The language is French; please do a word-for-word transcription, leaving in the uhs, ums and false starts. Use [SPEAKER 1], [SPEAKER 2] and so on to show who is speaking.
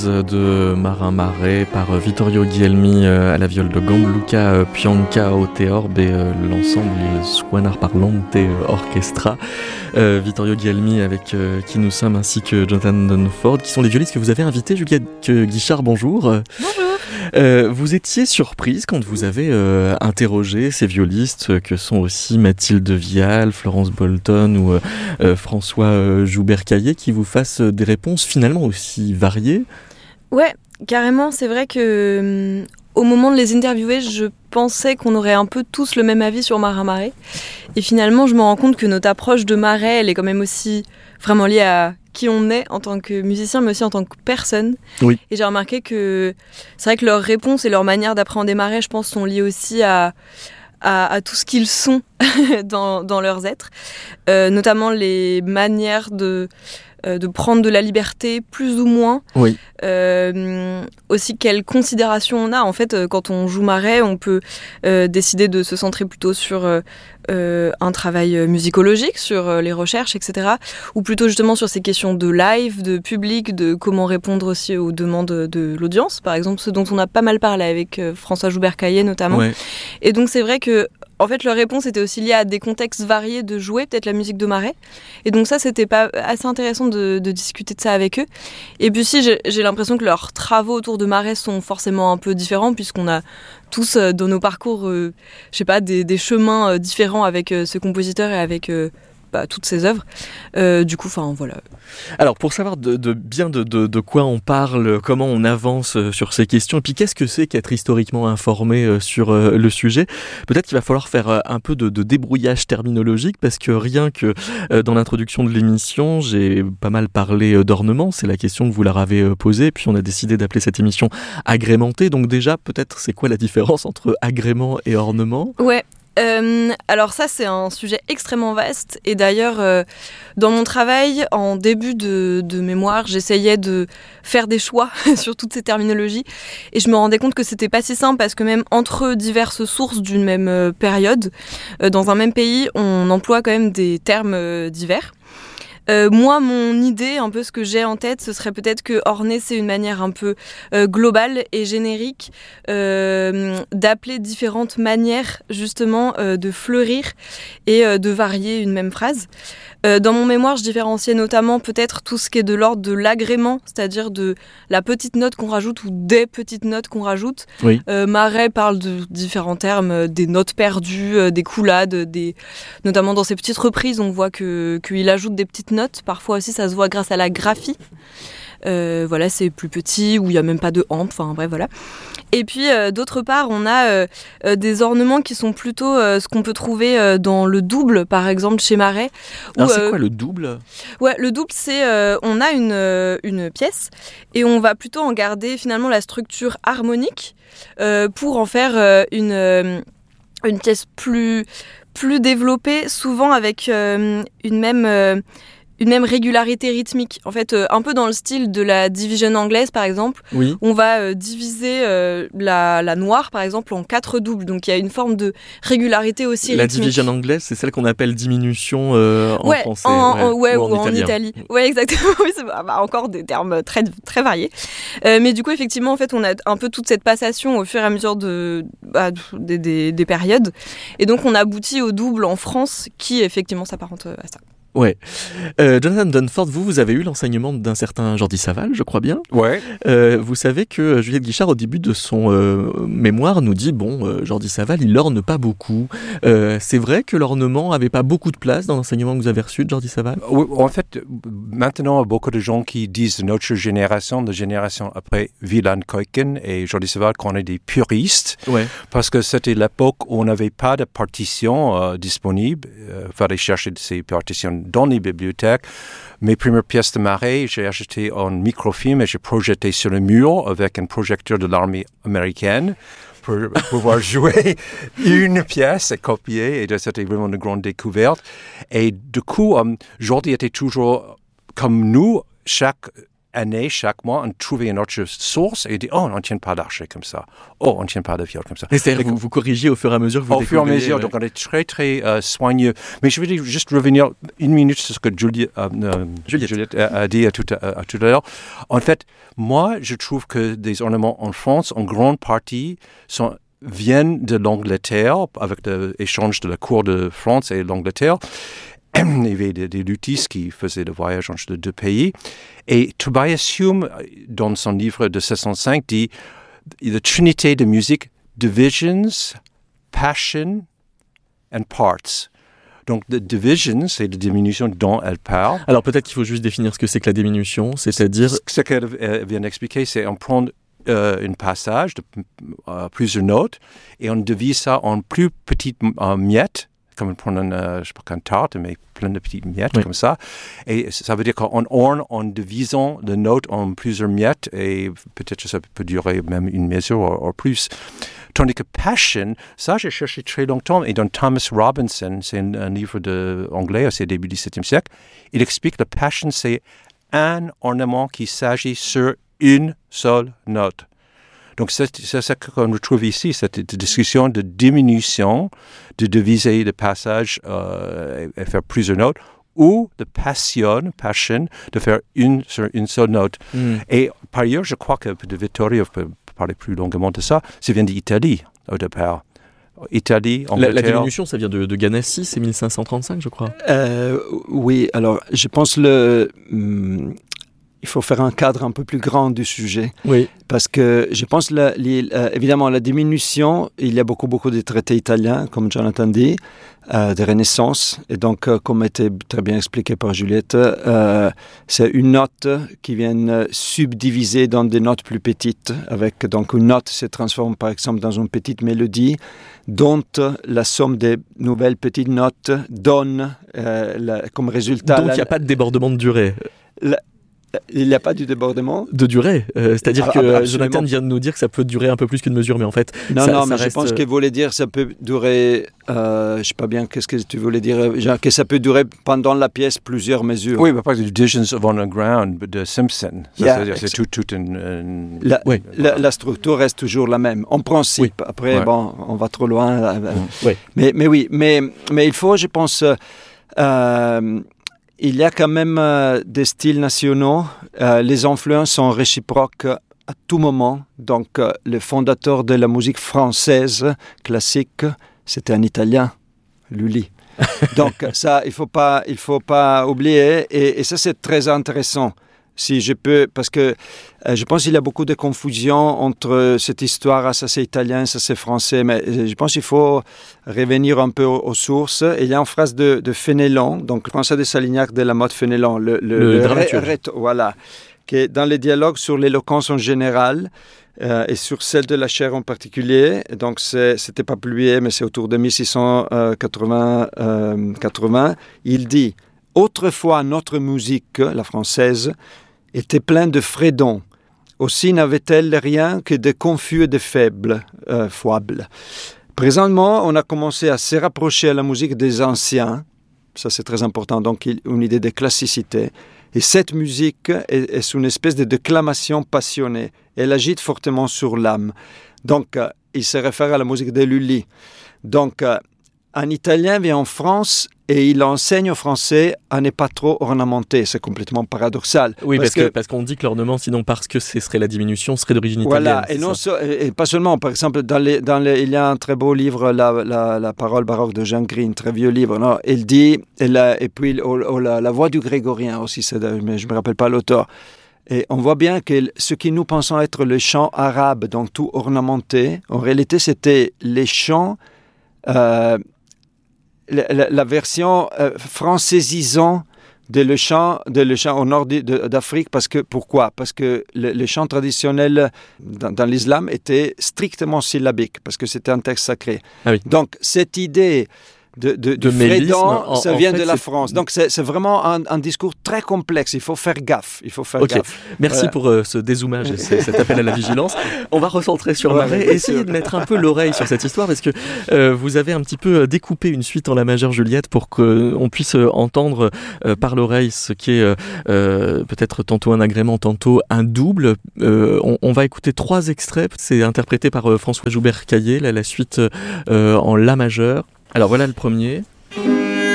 [SPEAKER 1] De Marin Marais par Vittorio Guglielmi à la viole de Gianluca Pianca au théorbe et l'ensemble Suonar Parlante Orchestra. Euh, Vittorio Guglielmi avec euh, qui nous sommes ainsi que Jonathan Dunford qui sont les violistes que vous avez invités. Juliette Guichard, bonjour.
[SPEAKER 2] Bonjour.
[SPEAKER 1] Euh, vous étiez surprise quand vous avez euh, interrogé ces violistes que sont aussi Mathilde Vial, Florence Bolton ou euh, François euh, Joubert-Caillé qui vous fassent des réponses finalement aussi variées.
[SPEAKER 2] Ouais, carrément, c'est vrai que euh, au moment de les interviewer, je pensais qu'on aurait un peu tous le même avis sur Marin Marais. Et finalement, je me rends compte que notre approche de Marais, elle est quand même aussi vraiment liée à qui on est en tant que musicien, mais aussi en tant que personne.
[SPEAKER 1] Oui.
[SPEAKER 2] Et j'ai remarqué que c'est vrai que leurs réponses et leur manière d'appréhender Marais, je pense, sont liées aussi à... À, à tout ce qu'ils sont dans, dans leurs êtres, euh, notamment les manières de, euh, de prendre de la liberté, plus ou moins.
[SPEAKER 1] Oui.
[SPEAKER 2] Euh, aussi, quelle considération on a. En fait, euh, quand on joue Marais, on peut euh, décider de se centrer plutôt sur euh, euh, un travail musicologique, sur euh, les recherches, et cetera. Ou plutôt justement sur ces questions de live, de public, de comment répondre aussi aux demandes de l'audience. Par exemple, ce dont on a pas mal parlé avec euh, François Joubert-Caillé notamment.
[SPEAKER 1] Ouais.
[SPEAKER 2] Et donc, c'est vrai que en fait, leur réponse était aussi liée à des contextes variés de jouer, peut-être la musique de Marais. Et donc ça, c'était pas assez intéressant de, de discuter de ça avec eux. Et puis si, j'ai, j'ai l'impression que leurs travaux autour de Marais sont forcément un peu différents, puisqu'on a tous euh, dans nos parcours, euh, je sais pas, des, des chemins euh, différents avec euh, ce compositeur et avec euh, bah, toutes ses œuvres. Euh, du coup, enfin voilà.
[SPEAKER 1] Alors, pour savoir de, de, bien de, de, de quoi on parle, comment on avance sur ces questions, et puis qu'est-ce que c'est qu'être historiquement informé sur le sujet, peut-être qu'il va falloir faire un peu de, de débrouillage terminologique, parce que rien que dans l'introduction de l'émission, j'ai pas mal parlé d'ornement, c'est la question que vous leur avez posée, puis on a décidé d'appeler cette émission agrémentée. Donc déjà, peut-être, c'est quoi la différence entre agrément et ornement ?
[SPEAKER 2] Ouais. Euh, alors ça, c'est un sujet extrêmement vaste, et d'ailleurs euh, dans mon travail en début de, de mémoire, j'essayais de faire des choix sur toutes ces terminologies, et je me rendais compte que c'était pas si simple, parce que même entre diverses sources d'une même euh, période, euh, dans un même pays, on emploie quand même des termes euh, divers. Euh, moi, mon idée, un peu ce que j'ai en tête, ce serait peut-être que orner, c'est une manière un peu euh, globale et générique euh, d'appeler différentes manières, justement, euh, de fleurir et euh, de varier une même phrase. Euh, dans mon mémoire, je différenciais notamment peut-être tout ce qui est de l'ordre de l'agrément, c'est-à-dire de la petite note qu'on rajoute ou des petites notes qu'on rajoute.
[SPEAKER 1] Oui.
[SPEAKER 2] Euh, Marais parle de différents termes, euh, des notes perdues, euh, des coulades, des... notamment dans ses petites reprises, on voit que, qu'il ajoute des petites notes. Parfois aussi, ça se voit grâce à la graphie. Euh, voilà, c'est plus petit, où il n'y a même pas de hampe, enfin bref, voilà. Et puis, euh, d'autre part, on a euh, euh, des ornements qui sont plutôt euh, ce qu'on peut trouver euh, dans le double, par exemple, chez Marais.
[SPEAKER 1] Alors,
[SPEAKER 2] où,
[SPEAKER 1] c'est
[SPEAKER 2] euh,
[SPEAKER 1] quoi le double ?
[SPEAKER 2] Ouais, le double, c'est euh, on a une, euh, une pièce et on va plutôt en garder finalement la structure harmonique euh, pour en faire euh, une, euh, une pièce plus, plus développée, souvent avec euh, une même... Euh, une même régularité rythmique. En fait, euh, un peu dans le style de la division anglaise, par exemple.
[SPEAKER 1] Oui.
[SPEAKER 2] On va euh, diviser euh, la, la noire, par exemple, en quatre doubles. Donc, il y a une forme de régularité aussi
[SPEAKER 1] La
[SPEAKER 2] rythmique.
[SPEAKER 1] division anglaise, c'est celle qu'on appelle diminution euh, en
[SPEAKER 2] ouais,
[SPEAKER 1] français.
[SPEAKER 2] En,
[SPEAKER 1] ouais,
[SPEAKER 2] en, ouais,
[SPEAKER 1] ou,
[SPEAKER 2] ou
[SPEAKER 1] en,
[SPEAKER 2] en Italie. Ouais, exactement. Oui, c'est bah, encore des termes très, très variés. Euh, mais du coup, effectivement, en fait, on a un peu toute cette passation au fur et à mesure de, bah, des, des, des périodes. Et donc, on aboutit au double en France qui, effectivement, s'apparente à ça.
[SPEAKER 1] Ouais. Euh, Jonathan Dunford, vous, vous avez eu l'enseignement d'un certain Jordi Savall, je crois bien.
[SPEAKER 3] Ouais.
[SPEAKER 1] Euh, vous savez que Juliette Guichard, au début de son euh, mémoire, nous dit, bon, euh, Jordi Savall, il orne pas beaucoup. Euh, c'est vrai que l'ornement avait pas beaucoup de place dans l'enseignement que vous avez reçu de Jordi Savall ?
[SPEAKER 3] Oui, en fait, maintenant, beaucoup de gens qui disent de notre génération, de génération après Wieland Keuken et Jordi Savall, qu'on est des puristes.
[SPEAKER 1] Ouais.
[SPEAKER 3] Parce que c'était l'époque où on n'avait pas de partition euh, disponible. Il euh, fallait chercher ces partitions dans les bibliothèques. Mes premières pièces de Marais, j'ai acheté un microfilm et j'ai projeté sur le mur avec un projecteur de l'armée américaine pour pouvoir jouer une pièce et copier. Et c'était vraiment une grande découverte. Et du coup, um, Jordi était toujours comme nous. Chaque année, chaque mois, on trouvait une autre source et on dit « Oh, on ne tient pas d'archet comme ça. Oh, on ne tient pas de viol comme ça. »
[SPEAKER 1] Et c'est-à-dire que vous, vous corrigez au fur et à mesure que vous
[SPEAKER 3] Au fur et à mesure,
[SPEAKER 1] ouais.
[SPEAKER 3] donc on est très, très euh, soigneux. Mais je veux juste revenir une minute sur ce que Julie, euh, euh, Juliette, Juliette a, a dit à tout à, à tout à l'heure. En fait, moi, je trouve que des ornements en France, en grande partie, sont, viennent de l'Angleterre, avec l'échange de la cour de France et l'Angleterre. Il y avait des, des luthistes qui faisaient le voyage entre les deux pays. Et Tobias Hume, dans son livre de soixante-cinq, dit « La trinité de musique, divisions, passion and parts ». Donc, the division, c'est la diminution dont elle parle.
[SPEAKER 1] Alors, peut-être qu'il faut juste définir ce que c'est que la diminution, c'est-à-dire...
[SPEAKER 3] Ce qu'elle vient d'expliquer, c'est on prend euh, un passage de euh, plusieurs notes et on divise ça en plus petites euh, miettes, comme on prend une, euh, je sais pas, une tarte, mais plein de petites miettes oui. comme ça. Et ça veut dire qu'on orne en divisant les notes en plusieurs miettes et peut-être que ça peut durer même une mesure ou, ou plus. Tandis que passion, ça j'ai cherché très longtemps et dans Thomas Robinson, c'est un, un livre de anglais au début du dix-septième siècle, il explique que la passion c'est un ornement qui s'agit sur une seule note. Donc, c'est, c'est ce qu'on retrouve ici, cette discussion de diminution, de diviser le passage euh, et, et faire plusieurs notes, ou de passion, passion, de faire une sur une seule note. Mm. Et par ailleurs, je crois que de Vittorio peut parler plus longuement de ça, ça vient d'Italie au départ. Italie, Angleterre.
[SPEAKER 1] La, la diminution, ça vient de, de Ganassi, c'est mille cinq cent trente-cinq, je crois.
[SPEAKER 4] Euh, oui, alors, je pense le... Hum, il faut faire un cadre un peu plus grand du sujet.
[SPEAKER 1] Oui.
[SPEAKER 4] Parce que je pense, la, les, euh, évidemment, la diminution, il y a beaucoup, beaucoup de traités italiens, comme Jonathan dit, euh, de Renaissance. Et donc, euh, comme a été très bien expliqué par Juliette, euh, c'est une note qui vient subdiviser dans des notes plus petites. Avec, donc, une note se transforme, par exemple, dans une petite mélodie, dont la somme des nouvelles petites notes donne euh, la, comme résultat...
[SPEAKER 1] Donc, il n'y a pas de débordement de durée.
[SPEAKER 4] La, Il n'y a pas du débordement
[SPEAKER 1] de durée, euh, c'est-à-dire
[SPEAKER 4] ah,
[SPEAKER 1] que
[SPEAKER 4] absolument.
[SPEAKER 1] Jonathan vient de nous dire que ça peut durer un peu plus qu'une mesure, mais en fait,
[SPEAKER 4] non,
[SPEAKER 1] ça,
[SPEAKER 4] non,
[SPEAKER 1] ça
[SPEAKER 4] mais
[SPEAKER 1] reste...
[SPEAKER 4] je pense qu'il voulait dire ça peut durer, euh, je sais pas bien, qu'est-ce que tu voulais dire, genre que ça peut durer pendant la pièce plusieurs mesures.
[SPEAKER 3] Oui, mais par exemple, Divisions of Underground de Simpson, ça,
[SPEAKER 4] yeah,
[SPEAKER 3] c'est-à-dire, c'est tout, tout une, une...
[SPEAKER 4] La,
[SPEAKER 1] oui.
[SPEAKER 4] la, la structure reste toujours la même, en principe. Oui. Après, ouais. bon, on va trop loin.
[SPEAKER 1] Mmh. Oui.
[SPEAKER 4] Mais, mais oui, mais, mais il faut, je pense. Euh, Il y a quand même euh, des styles nationaux. Euh, les influences sont réciproques à tout moment. Donc, euh, le fondateur de la musique française classique, c'était un Italien, Lully. Donc, ça, il ne faut pas, il faut pas oublier. Et, et ça, c'est très intéressant. Si je peux, parce que euh, je pense qu'il y a beaucoup de confusion entre cette histoire, ah, ça c'est italien, ça c'est français, mais je pense qu'il faut revenir un peu aux, aux sources. Et il y a une phrase de, de Fénelon, donc François de Salignac de la mode Fénelon, le, le,
[SPEAKER 1] le, le
[SPEAKER 4] ré, ré, voilà, qui est dans les dialogues sur l'éloquence en général euh, et sur celle de la chair en particulier. Donc c'est, c'était pas publié, mais c'est autour de mille six cent quatre-vingts. Euh, quatre-vingts. Il dit: autrefois, notre musique, la française, était pleine de fredons. Aussi n'avait-elle rien que de confus et de faibles, euh, foibles. Présentement, on a commencé à se rapprocher à la musique des anciens. Ça, c'est très important. Donc, une idée de classicité. Et cette musique est, est une espèce de déclamation passionnée. Elle agite fortement sur l'âme. Donc, euh, il se réfère à la musique de Lully. Donc, euh, un Italien vient en France et il enseigne au Français à ne pas trop ornamenter. C'est complètement paradoxal.
[SPEAKER 1] Oui, parce, parce, que, que, parce qu'on dit que l'ornement, sinon parce que ce serait la diminution, serait d'origine
[SPEAKER 4] voilà,
[SPEAKER 1] italienne.
[SPEAKER 4] Et, non, so, et pas seulement. Par exemple, dans les, dans les, il y a un très beau livre, La, la, la parole baroque de Jean Green, très vieux livre. Non, il dit, et, la, et puis oh, oh, la, la voix du grégorien aussi, c'est, mais je ne me rappelle pas l'auteur. Et on voit bien que ce qui nous pensons être le chant arabe, donc tout ornementé, en réalité, c'était les chants... Euh, La, la, la version euh, francaisisant de le chant, de le chant au nord de, de, d'Afrique. Parce que, pourquoi ? Parce que le, le chant traditionnel dans, dans l'islam était strictement syllabique, parce que c'était un texte sacré.
[SPEAKER 1] Ah oui.
[SPEAKER 4] Donc, cette idée de, de,
[SPEAKER 1] de
[SPEAKER 4] du
[SPEAKER 1] mélisme,
[SPEAKER 4] Frédant, ça
[SPEAKER 1] en,
[SPEAKER 4] vient
[SPEAKER 1] en fait,
[SPEAKER 4] de la
[SPEAKER 1] c'est...
[SPEAKER 4] France. Donc c'est, c'est vraiment un, un discours très complexe. Il faut faire gaffe. Il faut faire
[SPEAKER 1] okay.
[SPEAKER 4] gaffe.
[SPEAKER 1] Merci
[SPEAKER 4] voilà.
[SPEAKER 1] pour euh, ce dézoomage et cet appel à la vigilance. On va recentrer sur ouais, Marais et essayer de mettre un peu l'oreille sur cette histoire parce que euh, vous avez un petit peu découpé une suite en la majeure Juliette pour qu'on puisse entendre euh, par l'oreille ce qui est euh, euh, peut-être tantôt un agrément, tantôt un double. Euh, on, on va écouter trois extraits. C'est interprété par euh, François Joubert-Caillé, la, la suite euh, en la majeure. Alors voilà le premier.